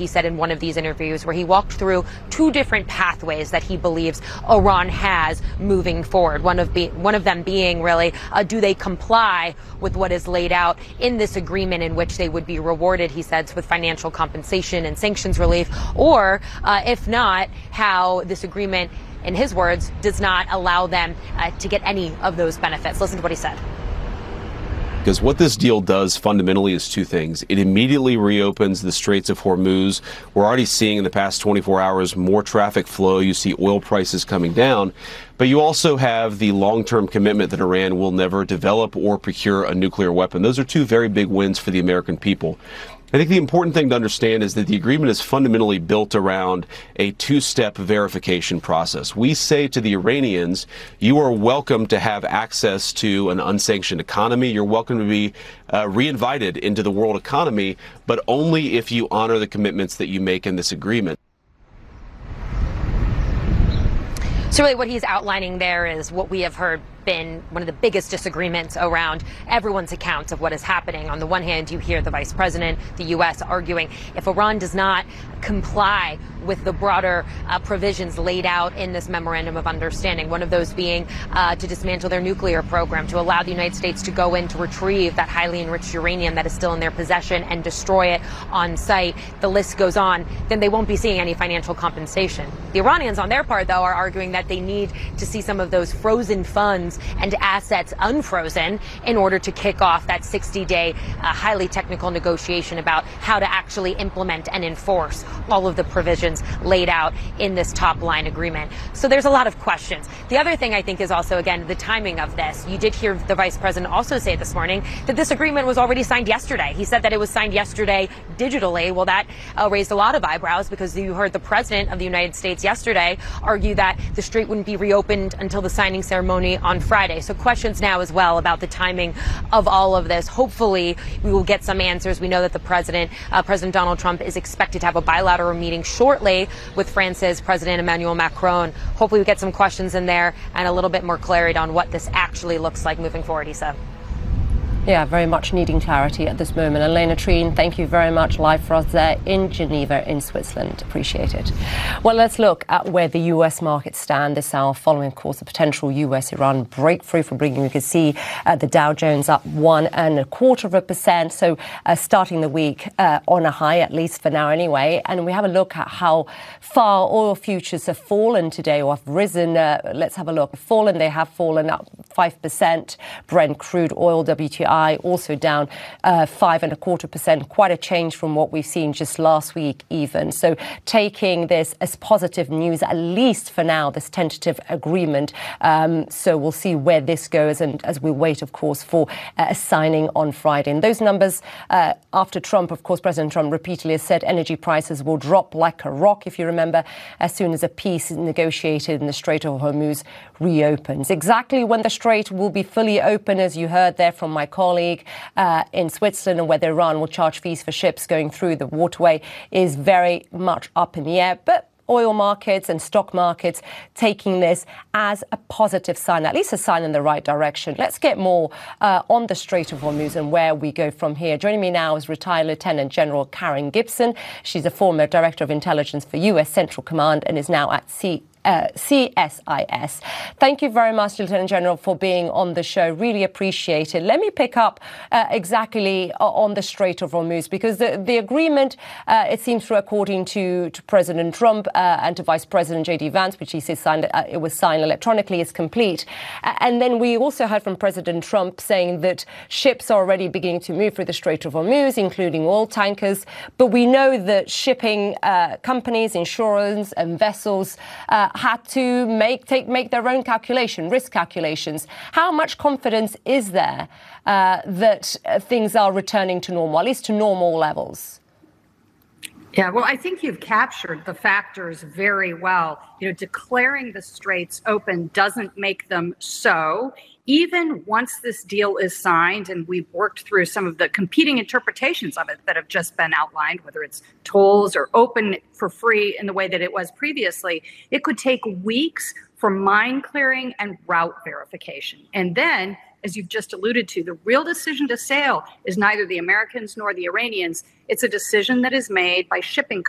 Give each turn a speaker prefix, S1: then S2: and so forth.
S1: he said in one of these interviews, where he walked through two different pathways that he believes Iran has moving forward. One of them being really, do they comply with what is laid out in this agreement, in which they would be rewarded, he says, with financial compensation and sanctions relief, or if not, how this agreement, in his words, does not allow them to get any of those benefits. Listen to what he said.
S2: Because what this deal does fundamentally is two things. It immediately reopens the Straits of Hormuz. We're already seeing in the past 24 hours more traffic flow. You see oil prices coming down. But you also have the long-term commitment that Iran will never develop or procure a nuclear weapon. Those are two very big wins for the American people. I think the important thing to understand is that the agreement is fundamentally built around a two-step verification process. We say to the Iranians, you are welcome to have access to an unsanctioned economy. You're welcome to be reinvited into the world economy, but only if you honor the commitments that you make in this agreement.
S1: So really what he's outlining there is what we have heard been one of the biggest disagreements around everyone's accounts of what is happening. On the one hand, you hear the vice president, the U.S., arguing if Iran does not comply with the broader provisions laid out in this memorandum of understanding, one of those being to dismantle their nuclear program, to allow the United States to go in to retrieve that highly enriched uranium that is still in their possession and destroy it on site. The list goes on. Then they won't be seeing any financial compensation. The Iranians, on their part, though, are arguing that they need to see some of those frozen funds and assets unfrozen in order to kick off that 60-day highly technical negotiation about how to actually implement and enforce all of the provisions laid out in this top-line agreement. So there's a lot of questions. The other thing I think is also, again, the timing of this. You did hear the vice president also say this morning that this agreement was already signed yesterday. He said that it was signed yesterday digitally. Well, that raised a lot of eyebrows, because you heard the president of the United States yesterday argue that the strait wouldn't be reopened until the signing ceremony on Friday. So questions now as well about the timing of all of this. Hopefully we will get some answers. We know that the President Donald Trump is expected to have a bilateral meeting shortly with France's President Emmanuel Macron. Hopefully we get some questions in there and a little bit more clarity on what this actually looks like moving forward, he said.
S3: Yeah, very much needing clarity at this moment. Elena Treen, thank you very much, live for us there in Geneva, in Switzerland. Appreciate it. Well, let's look at where the U.S. markets stand this hour, following, of course, a potential U.S.-Iran breakthrough from bringing. You can see the Dow Jones up 1.25%. So starting the week on a high, at least for now anyway. And we have a look at how far oil futures have fallen today, or have risen. Let's have a look. They have fallen up 5%. Brent crude oil, WTI, also down 5.25%. Quite a change from what we've seen just last week even. So taking this as positive news, at least for now, this tentative agreement. So we'll see where this goes, and as we wait, of course, for a signing on Friday. And those numbers, after Trump, of course, President Trump repeatedly has said energy prices will drop like a rock, if you remember, as soon as a peace is negotiated and the Strait of Hormuz reopens. Exactly when the strait will be fully open, as you heard there from my colleague in Switzerland, and whether Iran will charge fees for ships going through the waterway, is very much up in the air. But oil markets and stock markets taking this as a positive sign, at least a sign in the right direction. Let's get more on the Strait of Hormuz and where we go from here. Joining me now is retired Lieutenant General Karen Gibson. She's a former Director of Intelligence for U.S. Central Command and is now at CSIS. Thank you very much, Lieutenant General, for being on the show. Really appreciate it. Let me pick up exactly on the Strait of Hormuz, because the agreement, it seems, according to President Trump and to Vice President J.D. Vance, which he says it was signed electronically, is complete. And then we also heard from President Trump saying that ships are already beginning to move through the Strait of Hormuz, including oil tankers. But we know that shipping companies, insurance and vessels had to make their own risk calculations. How much confidence is there that things are returning to normal, at least to normal levels?
S4: Yeah, well, I think you've captured the factors very well. Declaring the straits open doesn't make them so. Even once this deal is signed, and we've worked through some of the competing interpretations of it that have just been outlined, whether it's tolls or open for free in the way that it was previously, it could take weeks for mine clearing and route verification. And then, as you've just alluded to, the real decision to sail is neither the Americans nor the Iranians. It's a decision that is made by shipping